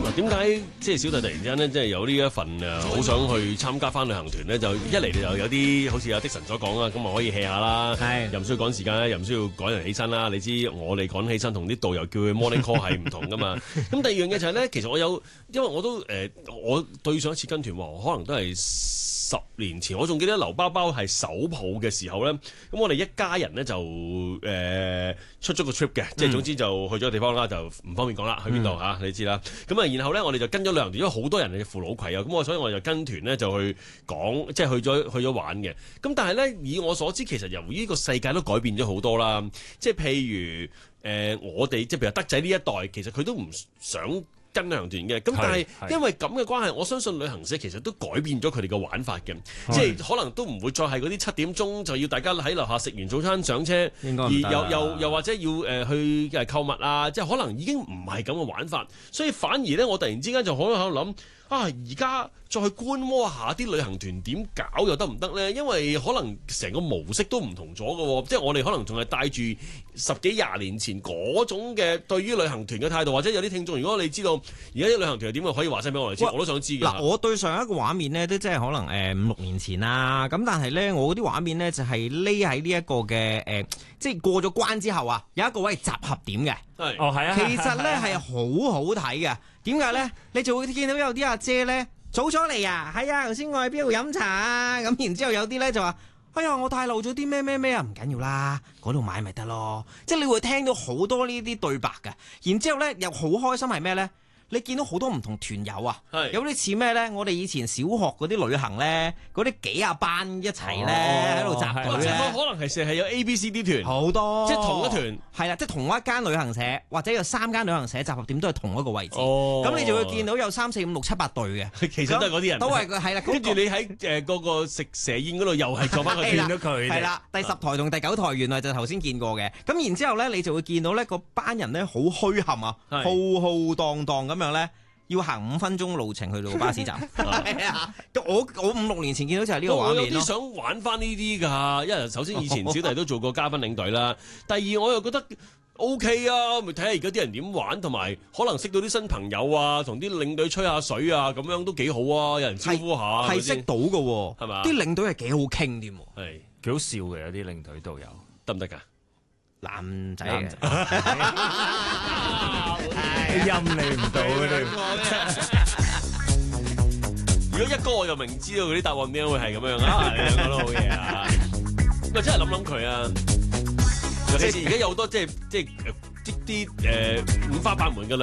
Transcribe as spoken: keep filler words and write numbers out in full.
啊，點解即係小弟突然之間咧，即係有呢一份誒，好想去參加翻旅行團咧？就一嚟就有啲好似阿的神所講啦，咁啊可以 hea 下啦， 係又唔需要趕時間啦，又唔需要趕人起身啦。你知我哋趕起身同啲導遊叫佢 morning call 係唔同噶嘛。咁第二樣嘢就係咧，其實我有，因為我都誒、呃，我對上一次跟團喎，可能都係十年前，我仲記得劉包包係首抱嘅時候咧，咁我哋一家人咧就誒、呃、出咗個 trip 嘅，即係總之就去咗個地方啦，就唔方便講啦，去邊度嚇你知啦。咁啊，然後咧我哋就跟咗旅行團，因為好多人係扶老攜幼，咁我所以我哋就跟團咧就去講，即係去咗去咗玩嘅。咁但係咧，以我所知，其實由於個世界都改變咗好多啦，即係譬如誒、呃、我哋即係譬如德仔呢一代，其實佢都唔想跟旅行團嘅，咁但係因為咁嘅關係，我相信旅行社其實都改變咗佢哋嘅玩法嘅，即係可能都唔會再係嗰啲七點鐘就要大家喺樓下食完早餐上車，而又又又或者要誒、呃、去誒購物啊，即係可能已經唔係咁嘅玩法，所以反而咧，我突然之間就可能喺度諗啊，而家再去觀摩下啲旅行團點搞又得唔得咧？因為可能成個模式都唔同咗嘅喎，即係我哋可能仲係帶住十幾廿年前嗰種嘅對於旅行團嘅態度，或者有啲聽眾，如果你知道而家啲旅行團係點，可以話聲俾我哋知，我都想知嘅。 嗱，我對上一個畫面呢，都即係可能誒五六年前啦。咁但係咧，我嗰啲畫面呢，就係匿喺呢一個嘅誒、呃，即係過咗關之後啊，有一個位集合點嘅。 係哦，係啊。 其實咧係好好睇嘅。點解咧？你就會見到有啲阿姐咧早咗嚟啊，係啊，頭先我喺邊度飲茶啊，咁然之後有啲咧就話，哎呀，我帶漏咗啲咩咩咩啊，唔緊要啦，嗰度買咪得咯。即係你會聽到好多呢啲對白嘅，然之後咧又好開心係咩咧？你見到好多唔同團友啊，有啲似咩咧？我哋以前小學嗰啲旅行咧，嗰啲幾廿班一齊咧喺度集隊咧， 可能係成係有 A、B、C、D 團， 好多， 即係同一團， 係啦，即係同一間旅行社或者有三間旅行社集合點都係同一個位置，咁、 哦、 你就會見到有三四五六七八隊嘅， 其實都係嗰啲人， 都係佢係啦。 跟住你喺誒嗰個食蛇宴嗰度又係坐翻個見到佢， 係啦，第十台同第九台原來就頭先見過嘅，咁然之後咧你就會見到咧個班人咧好虛冚啊，浩浩蕩蕩咁樣咧。要行五分鐘路程去到巴士站，係啊！我我五六年前見到就係呢個畫面咯。我有啲想玩翻呢啲㗎，因為首先以前小弟都做過嘉賓領隊啦，第二我又覺得 OK 啊，咪睇下而家啲人點玩，同埋可能識到啲新朋友啊，同啲領隊吹下水啊，咁樣都幾好啊！有人招呼下， 係識到㗎喎，係嘛？啲領隊係幾好傾添， 係幾好笑嘅，有啲領隊都有， 得唔得㗎？ 男仔嘅， 陰你唔到嘅。 如果一哥我又明知道嗰啲答案點解會係咁樣啊，你兩個都好嘢啊！咪真係諗諗佢啊！尤其是而家有好多即係即係啲啲誒五花八門嘅